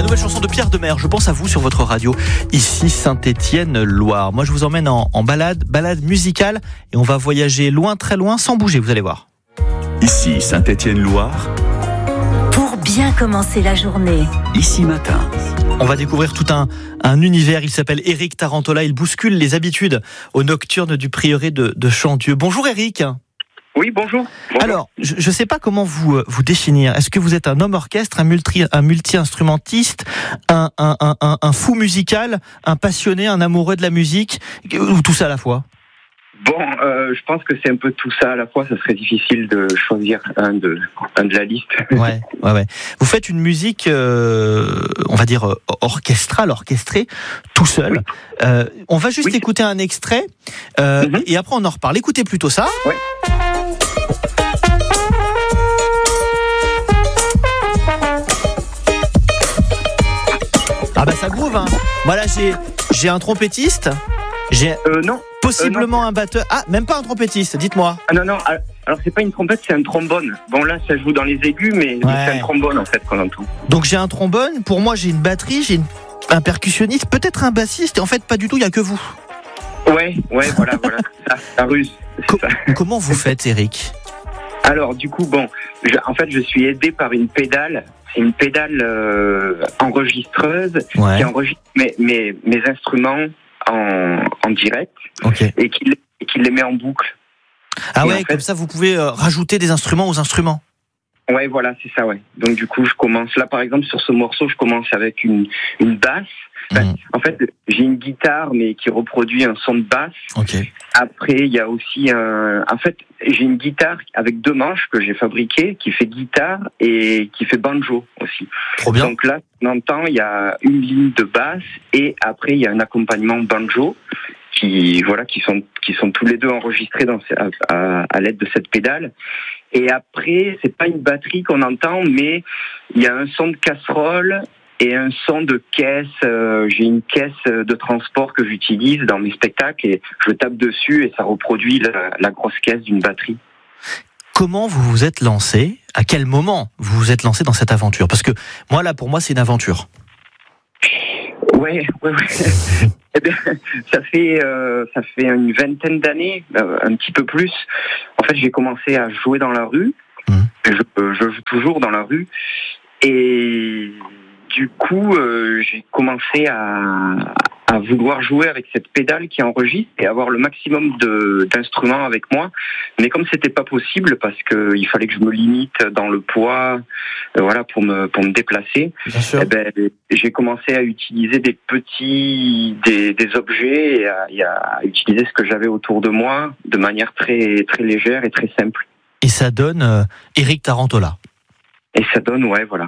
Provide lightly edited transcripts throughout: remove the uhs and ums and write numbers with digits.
La nouvelle chanson de Pierre Demers, je pense à vous sur votre radio, ici Saint-Étienne-Loire. Moi je vous emmène en balade musicale et on va voyager loin, très loin, sans bouger, vous allez voir. Ici Saint-Étienne-Loire. Pour bien commencer la journée. Ici Matin. On va découvrir tout un univers, il s'appelle Éric Tarantola, il bouscule les habitudes aux nocturnes du prieuré de Chandieu. Bonjour Éric. Oui, bonjour. Alors, je ne sais pas comment vous définir. Est-ce que vous êtes un homme orchestre, un multi-instrumentiste, un fou musical, un passionné, un amoureux de la musique, ou tout ça à la fois ? Bon, je pense que c'est un peu tout ça à la fois. Ça serait difficile de choisir un de la liste. Ouais. Vous faites une musique, on va dire orchestrale, orchestrée, tout seul. Oui. On va juste écouter un extrait, et après on en reparle. Écoutez plutôt ça. Ouais. Ah bah ça groove, hein. Voilà, j'ai un trompettiste, non. Possiblement un batteur. Ah, même pas un trompettiste, dites-moi. Ah non, alors c'est pas une trompette, c'est un trombone. Bon là, ça joue dans les aigus, mais c'est un trombone en fait qu'on entend. Donc j'ai un trombone, pour moi j'ai une batterie, j'ai un percussionniste, peut-être un bassiste, et en fait pas du tout, il n'y a que vous. Ouais, voilà, ça ruse. Comment vous faites, Éric ? Alors du coup, bon, je suis aidé par une pédale. C'est une pédale enregistreuse qui enregistre mes instruments en direct, et qui les met en boucle. Ah ouais, comme ça vous pouvez rajouter des instruments aux instruments. Ouais, voilà, c'est ça, ouais. Donc du coup, je commence là, par exemple, sur ce morceau, je commence avec une basse. En fait, j'ai une guitare, mais qui reproduit un son de basse. Après, il y a aussi j'ai une guitare avec 2 manches que j'ai fabriquées, qui fait guitare et qui fait banjo aussi. Trop bien. Donc là, on entend, il y a une ligne de basse et après, il y a un accompagnement banjo qui sont tous les deux enregistrés à l'aide de cette pédale. Et après, c'est pas une batterie qu'on entend, mais il y a un son de casserole et un son de caisse. J'ai une caisse de transport que j'utilise dans mes spectacles et je tape dessus et ça reproduit la grosse caisse d'une batterie. Comment vous vous êtes lancé ? À quel moment vous vous êtes lancé dans cette aventure ? Parce que moi, là, pour moi, c'est une aventure. Ouais. Eh bien, ça fait une vingtaine d'années, un petit peu plus. En fait, j'ai commencé à jouer dans la rue. Je joue toujours dans la rue. Et du coup, j'ai commencé à vouloir jouer avec cette pédale qui enregistre et avoir le maximum d'instruments avec moi. Mais comme c'était pas possible parce que il fallait que je me limite dans le poids, pour me déplacer, j'ai commencé à utiliser des objets et à utiliser ce que j'avais autour de moi de manière très très légère et très simple. Et ça donne Éric Tarantola. Et ça donne, voilà.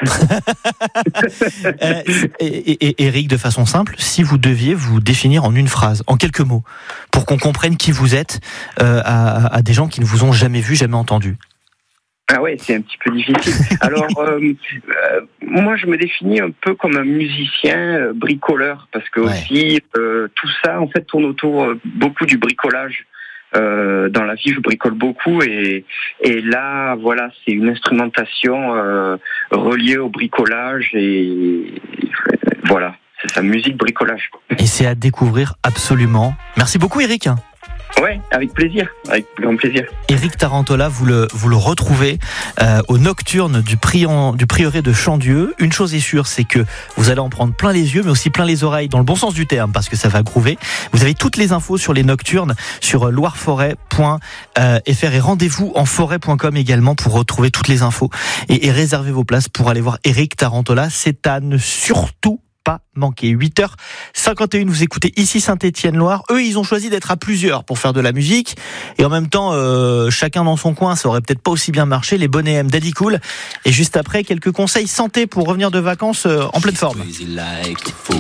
et Éric, de façon simple, si vous deviez vous définir en une phrase, en quelques mots, pour qu'on comprenne qui vous êtes à des gens qui ne vous ont jamais vu, jamais entendu. Ah ouais, c'est un petit peu difficile. Alors, moi, je me définis un peu comme un musicien bricoleur, parce que aussi, tout ça, en fait, tourne autour beaucoup du bricolage. Dans la vie, je bricole beaucoup et là, voilà, c'est une instrumentation reliée au bricolage et voilà, c'est sa musique bricolage. Et c'est à découvrir absolument. Merci beaucoup, Éric. Ouais, avec plaisir, avec grand plaisir. Éric Tarantola, vous le retrouvez aux nocturnes du prieuré de Chandieu. Une chose est sûre, c'est que vous allez en prendre plein les yeux, mais aussi plein les oreilles, dans le bon sens du terme, parce que ça va groover. Vous avez toutes les infos sur les nocturnes sur loireforêt.fr et rendez-vous en forêt.com également pour retrouver toutes les infos et réserver vos places pour aller voir Éric Tarantola. C'est à ne surtout pas manquer. 8h51, vous écoutez ici Saint-Étienne-Loire. Eux, ils ont choisi d'être à plusieurs pour faire de la musique. Et en même temps, chacun dans son coin, ça aurait peut-être pas aussi bien marché. Les Bonnet M, Daddy Cool. Et juste après, quelques conseils santé pour revenir de vacances en pleine forme.